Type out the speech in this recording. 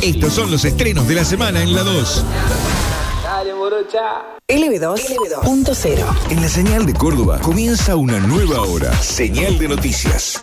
Estos son los estrenos de la semana en la 2. Dale, morocha. LB2.0. En la señal de Córdoba comienza una nueva hora. Señal de noticias.